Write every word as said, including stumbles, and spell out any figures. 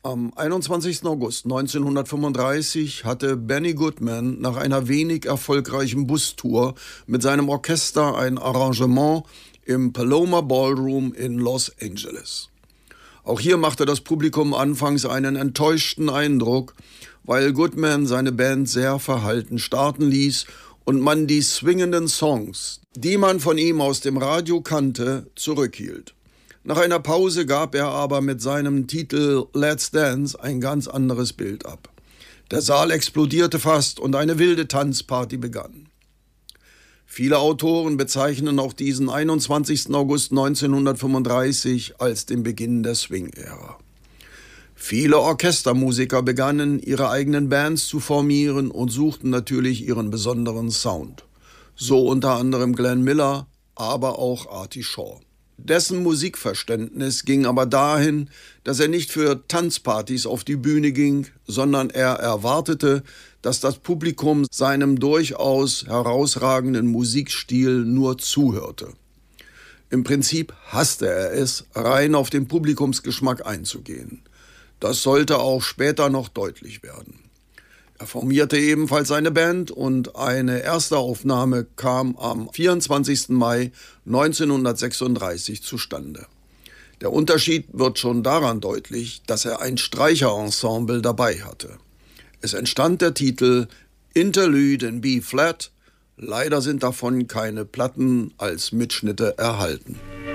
Am einundzwanzigsten August neunzehnhundertfünfunddreißig hatte Benny Goodman nach einer wenig erfolgreichen Bustour mit seinem Orchester ein Arrangement im Paloma Ballroom in Los Angeles. Auch hier machte das Publikum anfangs einen enttäuschten Eindruck, weil Goodman seine Band sehr verhalten starten ließ und man die swingenden Songs, die man von ihm aus dem Radio kannte, zurückhielt. Nach einer Pause gab er aber mit seinem Titel Let's Dance ein ganz anderes Bild ab. Der Saal explodierte fast und eine wilde Tanzparty begann. Viele Autoren bezeichnen auch diesen einundzwanzigsten August neunzehnhundertfünfunddreißig als den Beginn der Swing-Ära. Viele Orchestermusiker begannen, ihre eigenen Bands zu formieren und suchten natürlich ihren besonderen Sound. So unter anderem Glenn Miller, aber auch Artie Shaw. Dessen Musikverständnis ging aber dahin, dass er nicht für Tanzpartys auf die Bühne ging, sondern er erwartete, dass das Publikum seinem durchaus herausragenden Musikstil nur zuhörte. Im Prinzip hasste er es, rein auf den Publikumsgeschmack einzugehen. Das sollte auch später noch deutlich werden. Er formierte ebenfalls eine Band und eine erste Aufnahme kam am vierundzwanzigsten Mai neunzehnhundertsechsunddreißig zustande. Der Unterschied wird schon daran deutlich, dass er ein Streicherensemble dabei hatte. Es entstand der Titel Interlude in B-Flat. Leider sind davon keine Platten als Mitschnitte erhalten.